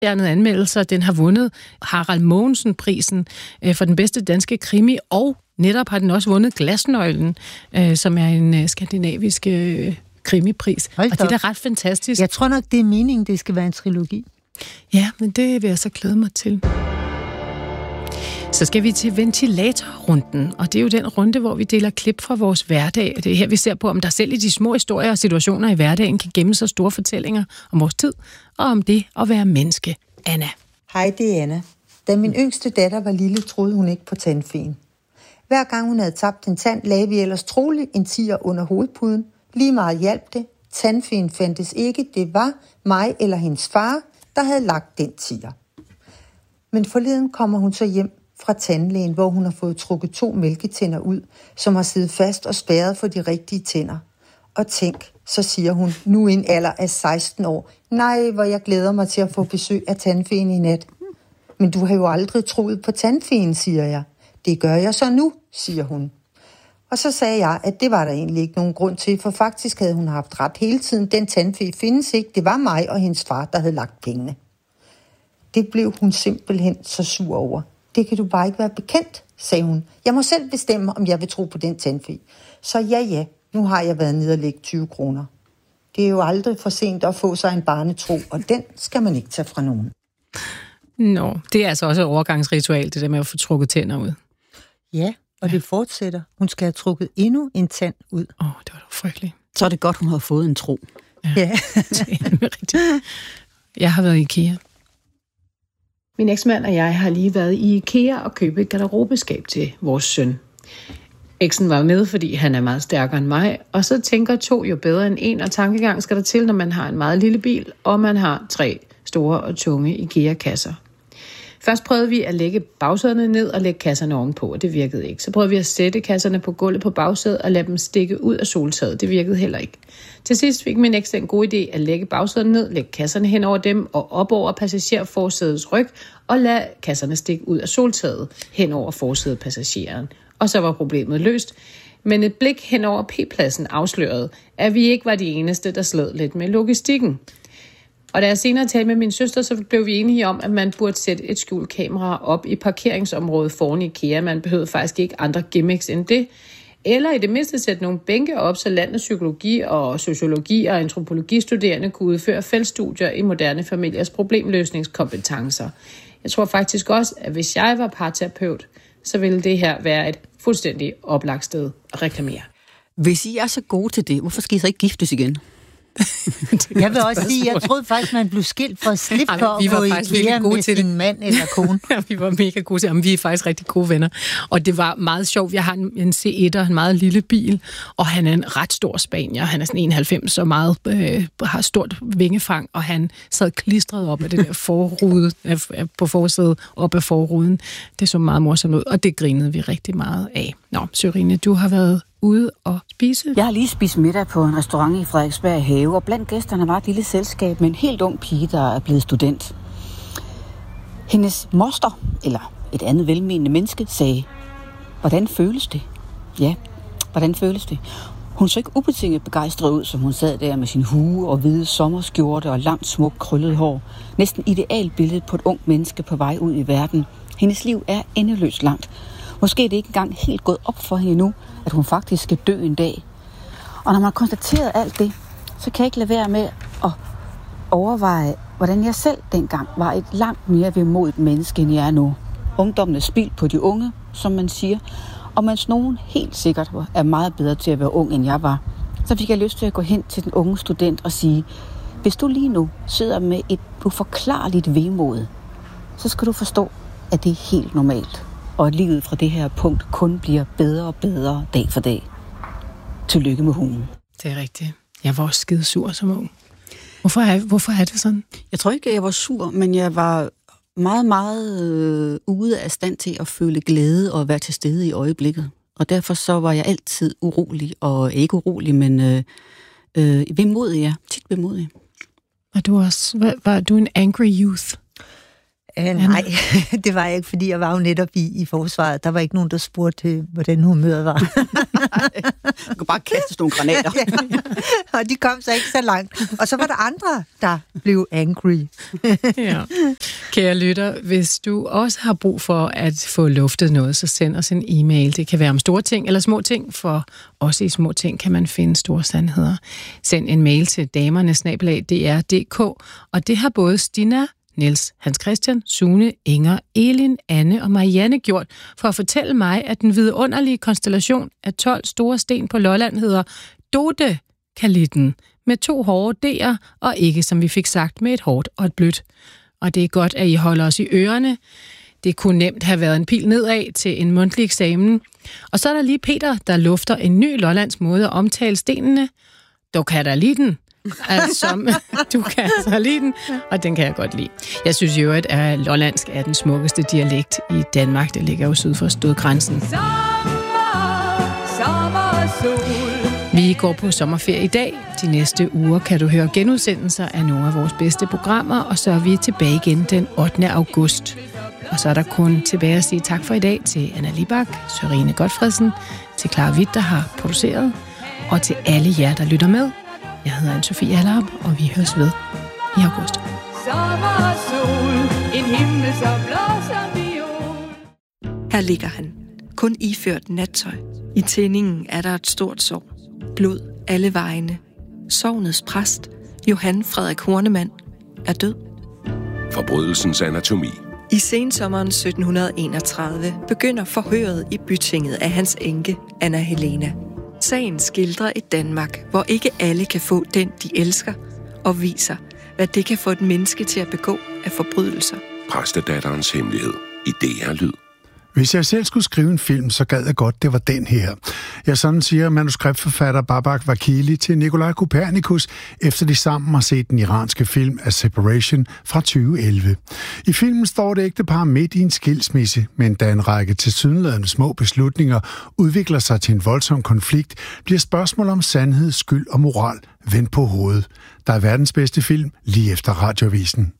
stjernede anmeldelser. Den har vundet Harald Mogensen-prisen for den bedste danske krimi, og netop har den også vundet Glasnøglen, som er en skandinavisk krimipris. Og det er da ret fantastisk. Jeg tror nok, det er meningen, det skal være en trilogi. Ja, men det vil jeg så glæde mig til. Så skal vi til ventilatorrunden, og det er jo den runde, hvor vi deler klip fra vores hverdag. Det er her, vi ser på, om der selv i de små historier og situationer i hverdagen kan gemme sig store fortællinger om vores tid, og om det at være menneske. Anna. Hej, det er Anna. Da min yngste datter var lille, troede hun ikke på tandfen. Hver gang hun havde tabt en tand, lagde vi ellers troligt en tier under hovedpuden. Lige meget hjalp det. Tandfen fandtes ikke. Det var mig eller hendes far, der havde lagt den tier. Men forleden kommer hun så hjem fra tandlægen, hvor hun har fået trukket 2 mælketænder ud, som har siddet fast og spærret for de rigtige tænder. Og tænk, så siger hun, nu i en alder af 16 år, nej, hvor jeg glæder mig til at få besøg af tandfen i nat. Men du har jo aldrig troet på tandfen, siger jeg. Det gør jeg så nu, siger hun. Og så sagde jeg, at det var der egentlig ikke nogen grund til, for faktisk havde hun haft ret hele tiden. Den tandfe findes ikke, det var mig og hendes far, der havde lagt pengene. Det blev hun simpelthen så sur over. Det kan du bare ikke være bekendt, sagde hun. Jeg må selv bestemme, om jeg vil tro på den tandfe. Så ja, nu har jeg været nede og lægge 20 kroner. Det er jo aldrig for sent at få sig en barnetro, og den skal man ikke tage fra nogen. Nå, det er altså også et overgangsritual, det der med at få trukket tænder ud. Ja, og det fortsætter. Hun skal have trukket endnu en tand ud. Det var da frygteligt. Så er det godt, hun har fået en tro. Ja. Det er rigtigt. Jeg har været i IKEA. Min eksmand og jeg har lige været i IKEA og købt et garderobeskab til vores søn. Eksen var med, fordi han er meget stærkere end mig, og så tænker 2 jo bedre end 1, og tankegang skal der til, når man har en meget lille bil, og man har 3 store og tunge IKEA-kasser. Først prøvede vi at lægge bagsæderne ned og lægge kasserne ovenpå, og det virkede ikke. Så prøvede vi at sætte kasserne på gulvet på bagsædet og lade dem stikke ud af soltaget. Det virkede heller ikke. Til sidst fik min eks den gode idé at lægge bagsæderne ned, lægge kasserne hen over dem og op over passagerforsædets ryg og lade kasserne stikke ud af soltaget hen over forsædet passageren. Og så var problemet løst. Men et blik hen over P-pladsen afslørede, at vi ikke var de eneste, der sled lidt med logistikken. Og da jeg senere talte med min søster, så blev vi enige om, at man burde sætte et skjult kamera op i parkeringsområdet foran IKEA. Man behøvede faktisk ikke andre gimmicks end det. Eller i det mindste sætte nogle bænke op, så landets psykologi- og sociologi- og antropologistuderende kunne udføre feltstudier i moderne familiers problemløsningskompetencer. Jeg tror faktisk også, at hvis jeg var parterapeut, så ville det her være et fuldstændig oplagt sted at reklamere. Hvis I er så gode til det, hvorfor skal I så ikke giftes igen? Jeg vil også sige, jeg troede faktisk, man blev skilt for at slippe for at gå i IKEA med sin mand eller kone. Vi var mega gode til det. Vi er faktisk rigtig gode venner. Og det var meget sjovt. Jeg har en C1'er, en meget lille bil, og han er en ret stor spanier. Han er sådan 91 og meget, har stort vingefang, og han sad klistret op af det der forrude, på forsædet op af forruden. Det så meget morsomt ud, og det grinede vi rigtig meget af. Nå, Sørine, du har været ude og spise? Jeg har lige spist middag på en restaurant i Frederiksberg Have, og blandt gæsterne var et lille selskab med en helt ung pige, der er blevet student. Hendes moster, eller et andet velmenende menneske, sagde, hvordan føles det? Ja, hvordan føles det? Hun så ikke ubetinget begejstret ud, som hun sad der med sin hue og hvide sommerskjorte og langt smukt krøllet hår. Næsten idealbilledet på et ungt menneske på vej ud i verden. Hendes liv er endeløst langt. Måske er det ikke engang helt gået op for hende nu, at hun faktisk skal dø en dag. Og når man har konstateret alt det, så kan jeg ikke lade være med at overveje, hvordan jeg selv dengang var et langt mere vemodigt menneske, end jeg er nu. Ungdommen er spild på de unge, som man siger, og mens nogen helt sikkert er meget bedre til at være ung, end jeg var, så fik jeg lyst til at gå hen til den unge student og sige, hvis du lige nu sidder med et uforklarligt vemod, så skal du forstå, at det er helt normalt, og at livet fra det her punkt kun bliver bedre og bedre dag for dag. Tillykke med hunden. Det er rigtigt. Jeg var også skide sur som ung. Hvorfor er det sådan? Jeg tror ikke, jeg var sur, men jeg var meget, meget ude af stand til at føle glæde og være til stede i øjeblikket. Og derfor så var jeg altid urolig, og ikke urolig, men vemodig, ja. Tit vemodig. Var du en angry youth? Nej, det var jeg ikke, fordi jeg var jo netop i forsvaret. Der var ikke nogen, der spurgte, hvordan humøret var. Du kan bare kaste nogle granater. Og de kom så ikke så langt. Og så var der andre, der blev angry. Ja. Kære lytter, hvis du også har brug for at få luftet noget, så send os en e-mail. Det kan være om store ting eller små ting, for også i små ting kan man finde store sandheder. Send en mail til damerne@dr.dk, og det har både Stina, Niels, Hans Christian, Sune, Inger, Elin, Anne og Marianne gjort for at fortælle mig, at den vidunderlige konstellation af 12 store sten på Lolland hedder Dodekalitten med 2 hårde D'er, og ikke, som vi fik sagt, med et hårdt og et blødt. Og det er godt, at I holder os i ørerne. Det kunne nemt have været en pil nedad til en mundtlig eksamen. Og så er der lige Peter, der lufter en ny lollandsk måde at omtale stenene. Du kan da lide den. Altså, du kan altså lide den, og den kan jeg godt lide. Jeg synes jo, at lollandsk er den smukkeste dialekt i Danmark. Det ligger jo syd for stødgrænsen. Vi går på sommerferie i dag. De næste uger kan du høre genudsendelser af nogle af vores bedste programmer, og så er vi tilbage igen den 8. august. Og så er der kun tilbage at sige tak for i dag til Anna Libak, Sørine Godfredsen, til Clara Witt, der har produceret, og til alle jer, der lytter med. Jeg hedder Anne-Sophie Allerup, og vi høres ved i august. Sommer, sol, en himmel så blå som viol. Her ligger han, kun iført nattøj. I tændingen er der et stort sår. Blod alle vegne. Sognets præst, Johan Frederik Hornemann, er død. Forbrydelsens anatomi. I sensommeren 1731 begynder forhøret i bytinget af hans enke, Anna Helena. Sagen skildrer et Danmark, hvor ikke alle kan få den, de elsker, og viser, hvad det kan få et menneske til at begå af forbrydelser. Præstedatterens hemmelighed i DR-lyd. Hvis jeg selv skulle skrive en film, så gad jeg godt, det var den her. Ja, sådan siger manuskriptforfatter Babak Vakili til Nikolaj Kopernikus, efter de sammen har set den iranske film A Separation fra 2011. I filmen står det ægtepar midt i en skilsmisse, men da en række tilsyneladende små beslutninger udvikler sig til en voldsom konflikt, bliver spørgsmål om sandhed, skyld og moral vendt på hovedet. Der er verdens bedste film lige efter Radioavisen.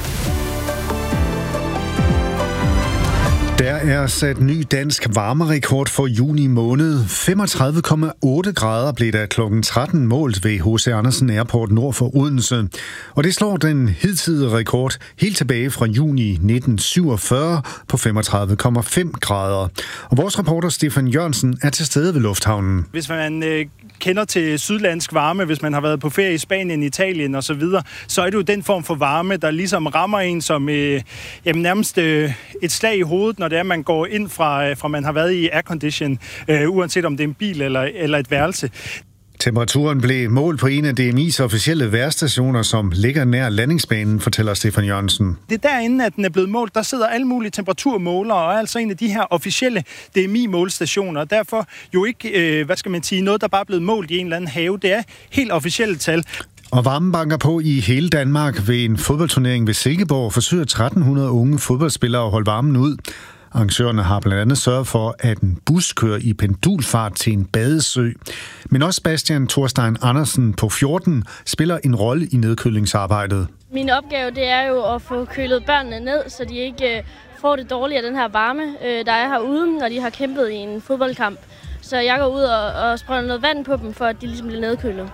Der er sat ny dansk varmerekord for juni måned. 35,8 grader blev der kl. 13 målt ved H.C. Andersen Airport nord for Odense. Og det slår den hidtidige rekord helt tilbage fra juni 1947 på 35,5 grader. Og vores reporter Stefan Jørgensen er til stede ved lufthavnen. Hvis man kender til sydlandsk varme, hvis man har været på ferie i Spanien, Italien og så videre, så er det jo den form for varme, der ligesom rammer en som nærmest et slag i hovedet, når det er, man går ind fra man har været i aircondition, uanset om det er en bil eller et værelse. Temperaturen blev målt på en af DMI's officielle vejrstationer, som ligger nær landingsbanen, fortæller Stefan Jørgensen. Det er derinde, at den er blevet målt. Der sidder alle mulige temperaturmålere, og er altså en af de her officielle DMI-målstationer. Derfor jo ikke, noget, der bare er blevet målt i en eller anden have. Det er helt officielle tal. Og varmen banker på i hele Danmark. Ved en fodboldturnering ved Silkeborg forsøger 1300 unge fodboldspillere at holde varmen ud. Arrangørerne har blandt andet sørget for, at en bus kører i pendulfart til en badesø. Men også Bastian Thorstein Andersen på 14 spiller en rolle i nedkølingsarbejdet. Min opgave det er jo at få kølet børnene ned, så de ikke får det dårligt af den her varme, der er herude, når de har kæmpet i en fodboldkamp. Så jeg går ud og sprøjter noget vand på dem, for at de ligesom bliver nedkølet.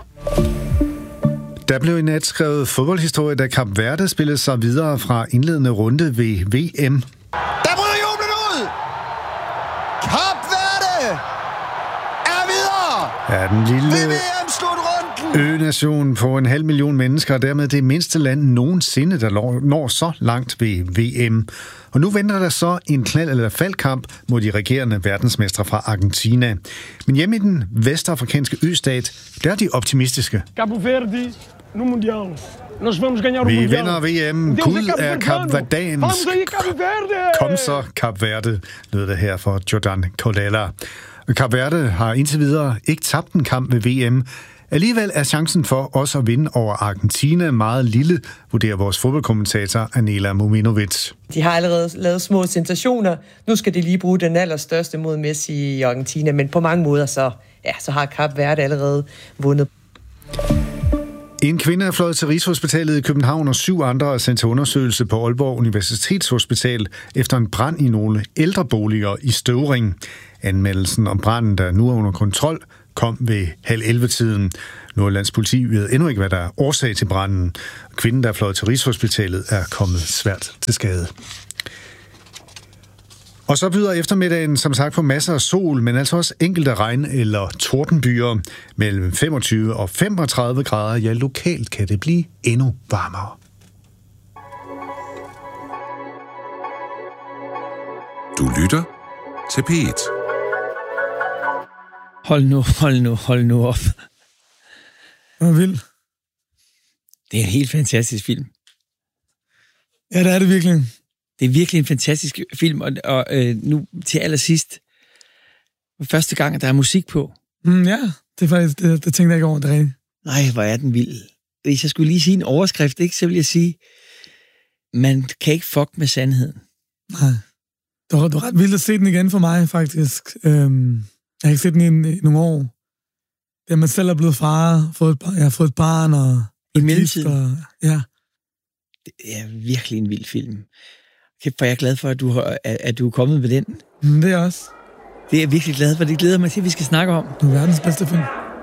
Der blev i nat skrevet fodboldhistorie, da Kap Verde spillede sig videre fra indledende runde ved VM. Der bryder jublen ud! Kap Verde er videre! Ja, den lille ø-nation på 500.000 mennesker, og dermed det mindste land nogensinde, der når så langt ved VM. Og nu venter der så en knald- eller faldkamp mod de regerende verdensmestre fra Argentina. Men hjemme i den vestafrikanske østat, der er de optimistiske. Cabo Verde no Mundial. Vi vinder VM. Gud er kapverdansk. Kom så, Kap Verde, lød det her for Jordan Cordella. Kap Verde har indtil videre ikke tabt en kamp ved VM. Alligevel er chancen for os at vinde over Argentina meget lille, vurderer vores fodboldkommentator Anela Mominovic. De har allerede lavet små sensationer. Nu skal de lige bruge den allerstørste mod Messi i Argentina, men på mange måder så har Kap Verde allerede vundet. En kvinde er fløjet til Rigshospitalet i København, og 7 andre er sendt til undersøgelse på Aalborg Universitetshospital efter en brand i nogle ældreboliger i Støvring. Anmeldelsen om branden, der nu er under kontrol, kom ved 10:30-tiden. Nordjyllands politi ved endnu ikke, hvad der er årsag til branden. Kvinden, der er fløjet til Rigshospitalet, er kommet svært til skade. Og så byder eftermiddagen som sagt på masser af sol, men altså også enkelte regn- eller tordenbyer. Mellem 25 og 35 grader, ja, lokalt kan det blive endnu varmere. Du lytter til P1. Hold nu op. Hvor vildt. Det er en helt fantastisk film. Ja, det er det virkelig. Det er virkelig en fantastisk film, og nu til allersidst, første gang, at der er musik på. Ja, det er faktisk, det tænkte jeg ikke over, det rigtigt. Nej, hvor er den vild. Hvis jeg skulle lige sige en overskrift, ikke, så vil jeg sige, man kan ikke fuck med sandheden. Nej. Det var ret vildt at se den igen for mig, faktisk. Jeg har ikke set den i nogle år. Det er, man selv er blevet far, jeg har fået et barn, og i mellemtiden. Ja. Det er virkelig en vild film. For jeg er glad for, at du er kommet med den. Det er jeg også. Det er jeg virkelig glad for. Det glæder mig til, at vi skal snakke om. Det er verdens bedste film.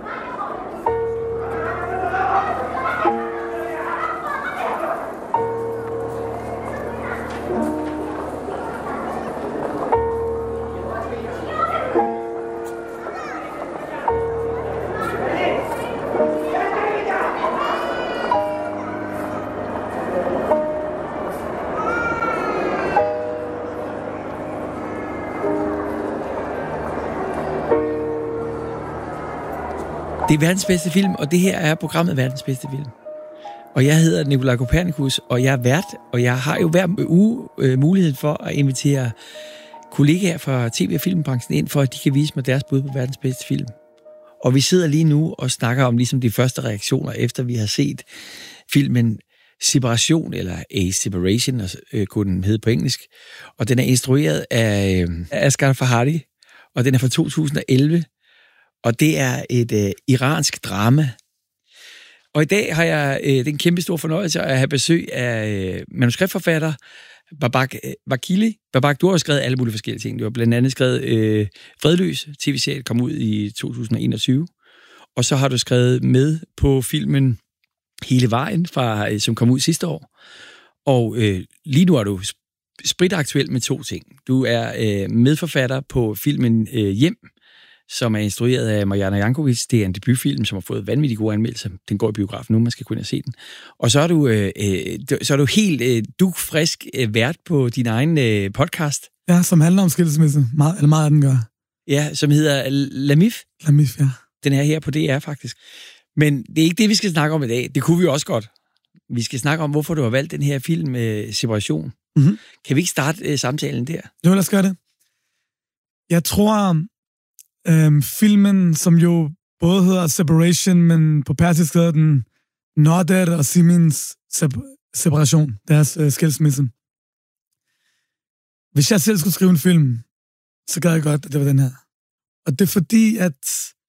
Det er verdens bedste film, og det her er programmet verdens bedste film. Og jeg hedder Nikolaj Kopernikus, og jeg er vært, og jeg har jo hver uge mulighed for at invitere kollegaer fra tv- og filmbranchen ind, for at de kan vise mig deres bud på verdens bedste film. Og vi sidder lige nu og snakker om ligesom de første reaktioner, efter vi har set filmen Separation, eller A Separation, kunne den hedde på engelsk. Og den er instrueret af Asghar Farhadi, og den er fra 2011. Og det er et iransk drama. Og i dag har jeg den kæmpe store fornøjelse at have besøg af manuskriptforfatter Babak Vakili. Babak, du har jo skrevet alle mulige forskellige ting. Du har blandt andet skrevet Fredløs, tv-serien, kom ud i 2021. Og så har du skrevet med på filmen Hele Vejen, som kom ud sidste år. Og lige nu er du spritaktuel med 2 ting. Du er medforfatter på filmen Hjem, som er instrueret af Marjana Jankovic. Det er en debutfilm, som har fået vanvittigt gode anmeldelser. Den går i biografen nu, man skal kunne se den. Og så er du helt dugfrisk vært på din egen podcast. Ja, som handler om skilsmisse. Meget af den gør. Ja, som hedder Lamif. Lamif, ja. Den er her på DR, faktisk. Men det er ikke det, vi skal snakke om i dag. Det kunne vi jo også godt. Vi skal snakke om, hvorfor du har valgt den her film med Separation. Mm-hmm. Kan vi ikke starte samtalen der? Jo, lad os gøre det. Jeg tror... filmen, som jo både hedder Separation, men på persisk hedder den Nader og Simins separation, deres skilsmisse. Hvis jeg selv skulle skrive en film, så gad jeg godt, at det var den her. Og det er fordi, at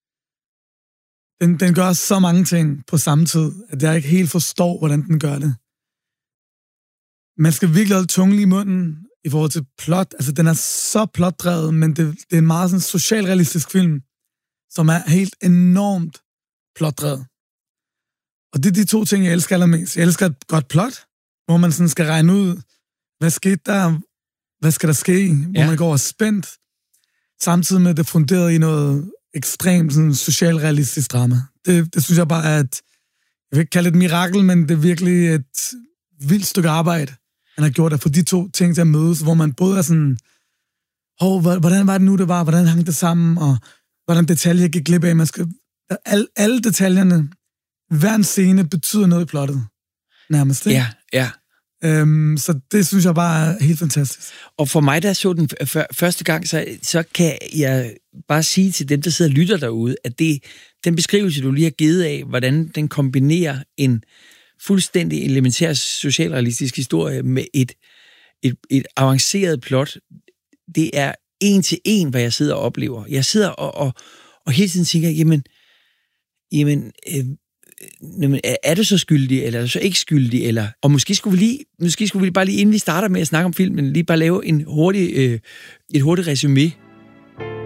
den gør så mange ting på samme tid, at jeg ikke helt forstår, hvordan den gør det. Man skal virkelig holde tungen i munden i forhold til plot. Altså, den er så plotdrevet, men det er en meget sådan socialrealistisk film, som er helt enormt plotdrevet. Og det er de 2 ting, jeg elsker allermest. Jeg elsker et godt plot, hvor man sådan skal regne ud, hvad skete der, hvad skal der ske, hvor man går og spændt, samtidig med det funderet i noget ekstremt sådan, socialrealistisk drama. Det synes jeg bare er jeg vil ikke kalde det et mirakel, men det er virkelig et vildt stykke arbejde, han har gjort at få de 2 ting til at mødes, hvor man både er sådan, hvordan var det nu, det var, hvordan hang det sammen, og hvordan detaljer gik glip af. Man skal, alle detaljerne, hver en scene betyder noget i plottet, nærmest. Ikke? Ja. Så det synes jeg bare er helt fantastisk. Og for mig, der så den første gang, så kan jeg bare sige til dem, der sidder og lytter derude, at den beskrivelse, du lige har givet af, hvordan den kombinerer en fuldstændig elementær socialrealistisk historie med et avanceret plot, det er 1 til 1, hvad jeg sidder og oplever. Jeg sidder og hele tiden tænker, jamen er du så skyldig, eller er du så ikke skyldig, eller... Og måske skulle vi bare lige, inden vi starter med at snakke om filmen, lige bare lave et hurtigt resumé